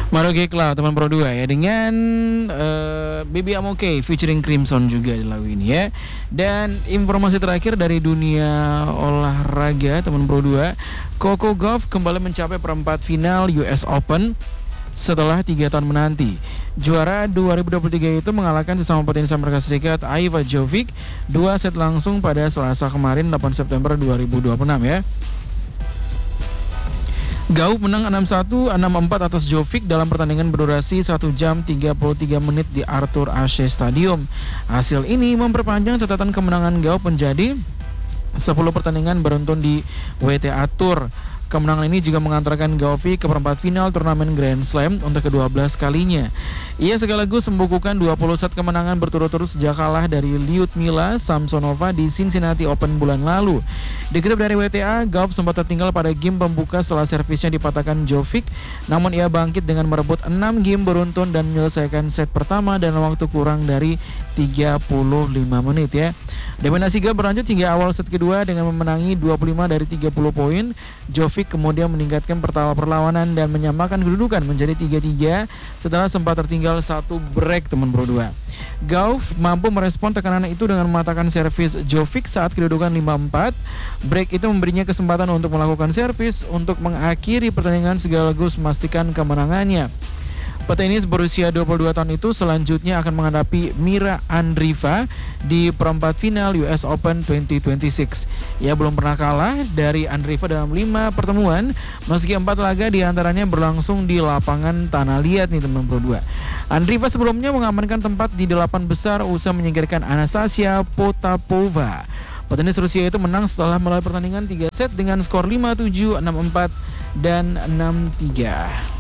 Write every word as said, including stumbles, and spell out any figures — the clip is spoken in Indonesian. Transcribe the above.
Maroke Cloud teman Pro dua ya dengan uh, Baby I'm Okay featuring Crimson juga di lagu ini ya. Dan informasi terakhir dari dunia olahraga teman Pro dua, Coco Gauff kembali mencapai perempat final U S Open setelah tiga tahun menanti. Juara dua ribu dua puluh tiga itu mengalahkan sesama petenis Amerika Serikat Iva Jovic dua set langsung pada Selasa kemarin delapan September dua ribu dua puluh enam ya. Gauff menang enam satu, enam empat atas Jovic dalam pertandingan berdurasi satu jam tiga puluh tiga menit di Arthur Ashe Stadium. Hasil ini memperpanjang catatan kemenangan Gauff menjadi sepuluh pertandingan beruntun di W T A Tour. Kemenangan ini juga mengantarkan Gauff ke perempat final turnamen Grand Slam untuk kedua belas kalinya. Ia sekaligus membukukan dua puluh set kemenangan berturut-turut sejak kalah dari Lyudmila Samsonova di Cincinnati Open bulan lalu. Dikutip dari W T A, Gauff sempat tertinggal pada game pembuka setelah servisnya dipatahkan Jovic, namun ia bangkit dengan merebut enam game beruntun dan menyelesaikan set pertama dalam waktu kurang dari tiga puluh lima menit ya. Dominasi Gauff berlanjut hingga awal set kedua dengan memenangi dua puluh lima dari tiga puluh poin. Jovic kemudian meningkatkan pertawa perlawanan dan menyamakan kedudukan menjadi tiga tiga setelah sempat tertinggal satu break teman Pro dua. Gauff mampu merespon tekanan itu dengan mematahkan servis Jovic saat kedudukan lima empat. Break itu memberinya kesempatan untuk melakukan servis untuk mengakhiri pertandingan sekaligus memastikan kemenangannya. Petenis berusia dua puluh dua tahun itu selanjutnya akan menghadapi Mira Andreeva di perempat final U S Open dua ribu dua puluh enam. Ia belum pernah kalah dari Andreeva dalam lima pertemuan, meski empat laga diantaranya berlangsung di lapangan tanah liat nih teman Pro dua. Andreeva sebelumnya mengamankan tempat di delapan besar usai menyingkirkan Anastasia Potapova. Petenis Rusia itu menang setelah melalui pertandingan tiga set dengan skor lima tujuh, enam empat, dan enam tiga.